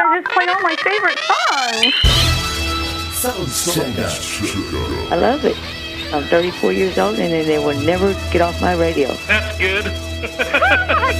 I just played all my favorite songs. I love it. I'm 34 years old, and they will never get off my radio. That's good.